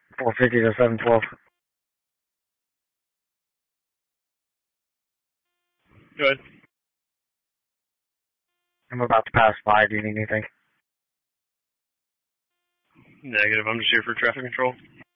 450 to 712. Go ahead. I'm about to pass by. Do you need anything? Negative. I'm just here for traffic control.